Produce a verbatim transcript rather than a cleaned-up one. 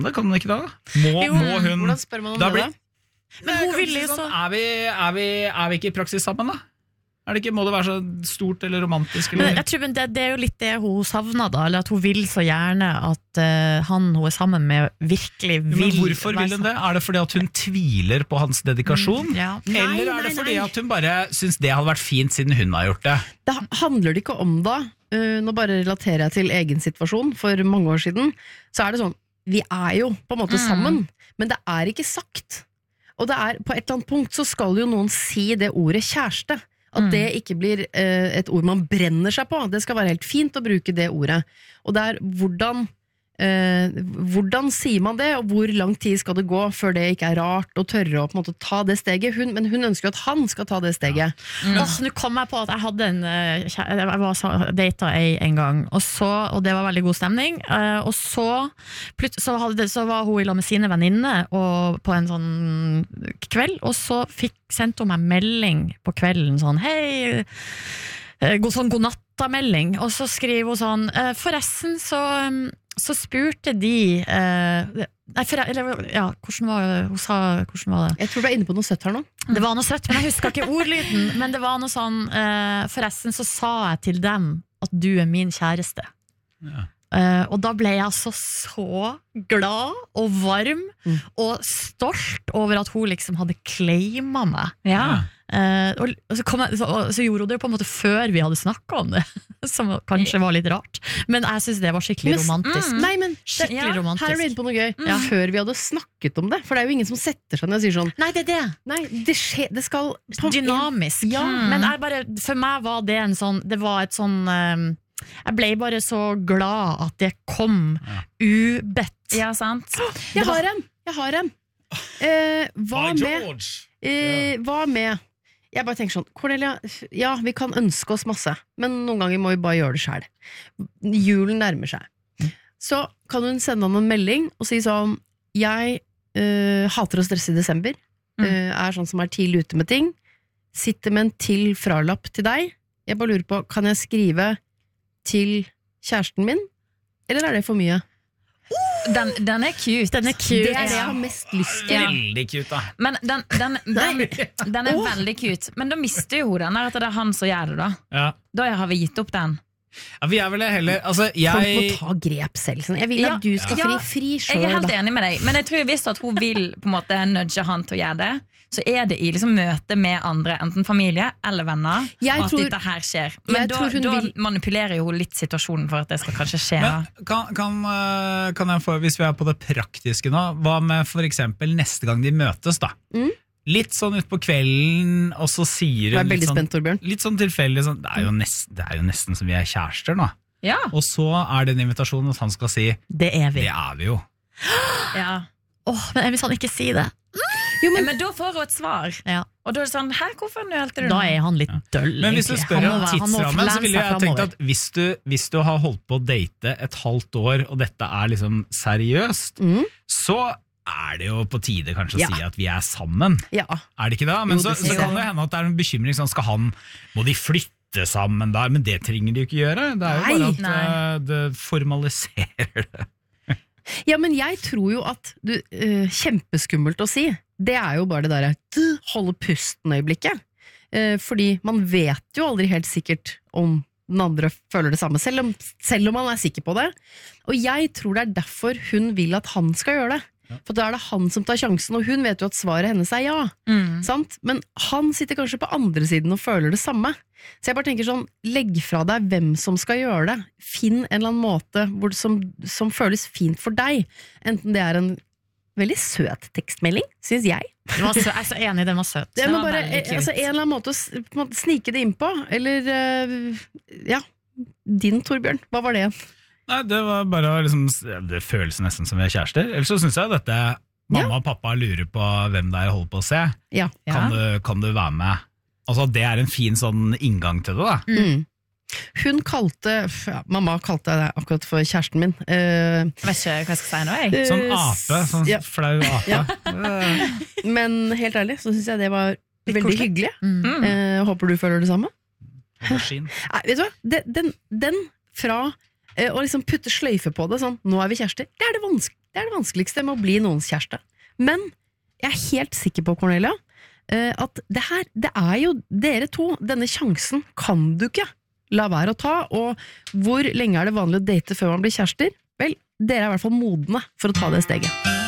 Det kan hun ikke da. Må, jo, må hun... Hvordan spør man om det blir, da? Men hun ville jo så... Er vi, er, vi, er vi ikke i praksis sammen da? Er det ikke, må det være så stort eller romantisk? Eller? Men jeg tror det, det er jo litt det hun savner da, eller at hun vil så gjerne at uh, han hun er sammen med virkelig vil. Men hvorfor vil hun det? Er det fordi at hun tviler på hans dedikasjon? Mm, ja. Eller nei, er det nei, fordi nei. at hun bare synes det hadde vært fint siden hun har gjort det? Det handler det ikke om da. Uh, nå bare relaterer jeg til egen situasjon for mange år siden. Så er det sånn, vi er jo på en måte mm. sammen, men det er ikke sagt. Og det er, på et eller annet punkt så skal jo noen si det ordet kjæreste. At det ikke blir eh, et ord man brenner seg på. Det skal være helt fint å bruke det ordet. Og det er hvordan eh, hvordan sier man det, og hvor lang tid skal det gå før det ikke er rart å tørre å på en måte ta det steget. Hun, men hun ønsker at han skal ta det steget. Mm. Åh, nå kom jeg på at jeg hadde en jeg var data ei en gang, og, så, og det var veldig god stemning, og så, så, hadde, så var hun i lag med sine venninner på en sånn kveld, og så fikk, sendte hun meg melding på kvelden sånn, hei, god, sånn godnatta-melding, og så skriver hun sånn, forresten så så spurte de eh, nei, for, eller, ja, hvordan var det hun sa, hvordan var det? Jeg tror du er inne på noe søtt her nå. Det var noe søtt, men jeg husker ikke ordlyden. Men det var noe sånn eh, forresten så sa jeg til dem at du er min kjæreste. Ja. eh, Og da ble jeg altså så glad og varm mm. og stolt over at hun liksom hadde claimet meg. Ja. Uh, og, og, så kom jeg, så, og så gjorde hun det på en måte før vi hadde snakket om det, som kanskje var litt rart, men jeg synes det var skikkelig men, romantisk mm, Nei, men skikkelig ja, romantisk. Her er du inne på noe gøy mm. ja. Før vi hadde snakket om det, for det er jo ingen som setter seg ned og sier sånn Nei, det er det, nei, det, skje, det skal dynamisk ja. mm. Men jeg bare, for meg var det en sånn det var et sånn um, jeg ble bare så glad at det kom ja. ubedt ja, sant jeg har en, jeg har en uh, hva med uh, hva med jeg bare tenker sånn, Cornelia, ja, vi kan ønske oss masse, men noen ganger må vi bare gjøre det selv. Julen nærmer seg. Så kan hun sende han en melding og si sånn, jeg uh, hater å stresse i desember, uh, er sånn som er tidlig ute med ting, sitter med en til fralapp til deg, jeg bare lurer på, kan jeg skrive til kjæresten min, eller er det for mye? Den, den er cute. Den er cute. Det er det jeg har mest lyst til. Ja. Veldig cute da. Men den, den, den, den er oh. veldig cute. Men da mister jo hun den der at det er han som gjør det da. Ja. Da har vi gitt opp den. Ja, vi er vel heller altså, jeg... Folk må ta grep selv sånn. Jeg vil ja. at du skal ja. fri fri selv. Jeg er helt enig med deg. Men jeg tror hvis at hun vil på en måte nudge han til å gjøre det, så er det i liksom møte med andre, enten familie eller venner, jeg at tror, dette her skjer. Men da, da vil... manipulerer jo litt situasjonen for at det skal kanskje skje. Men, kan, kan, kan jeg få, hvis vi er på det praktiske nå, hva med for eksempel neste gang de møtes da? Mm. Litt sånn ut på kvelden, og så sier hun litt, spent, sånn, litt sånn tilfeldig sånn, det, er jo nesten, det er jo nesten som vi er kjærester nå. Ja. Og så er det en invitasjon at han skal si det er vi, det er vi jo. Ja. Åh, men hvis han ikke sier det jo, men, men da får hun et svar ja. Og da er det sånn, her, hvorfor nølte du da er han litt døll men hvis du spør om tidsrammen så ville jeg tenkt at hvis du, hvis du har holdt på å date et halvt år og dette er liksom seriøst mm. så er det jo på tide kanskje å ja. Si at vi er sammen ja. Er det ikke da? Men jo, så, så kan det hende at det er en bekymring sånn, skal han, må de flytte sammen der, men det trenger de jo ikke gjøre det er jo nei, bare at uh, det formaliserer det ja, men jeg tror jo at du, uh, kjempeskummelt å si det er jo bare det der uh, holde pusten øyeblikket uh, fordi man vet jo aldri helt sikkert om den andre føler det samme selv om, selv om man er sikker på det og jeg tror det er derfor hun vil at han skal gjøre det ja. For da er det han som tar sjansen og hun vet jo at svaret hennes er ja mm. sant? Men han sitter kanskje på andre siden og føler det samme så jeg bare tenker sånn, legg fra deg hvem som skal gjøre det finn en eller annen måte hvor det som, som føles fint for deg enten det er en veldig søt tekstmelding, synes jeg den var søt, jeg er så enig, den var søt det var bare, altså, en eller annen måte å, måte, snike det inn på eller uh, ja, din Torbjørn, hva var det igjen? Nei, det var bare liksom, det føles nesten som vi er kjærester ellers så synes jeg dette mamma ja. Og pappa lurer på hvem det er jeg holder på å se ja. Kan, ja. Du, kan du være med? Altså det er en fin sånn inngang til det da mm. Hun kalte ja, mamma kalte det akkurat for kjæresten min uh, jeg vet ikke hva jeg skal si nå jeg. Sånn ape, sånn ja. Flau ape ja. Men helt ærlig så synes jeg det var litt veldig koselig. Hyggelig mm. uh, Håper du føler det samme Nei, vet du hva, den, den fra og liksom putte sløyfe på det, sånn, nå er vi kjærester. Det er det, vanske, det er det vanskeligste med å bli noens kjæreste. Men jeg er helt sikker på, Cornelia, at det her, det er jo dere to, denne sjansen kan du ikke la være å ta, og hvor lenge er det vanlig å date før man blir kjærester? Vel, dere er i hvert fall modne for å ta det steget.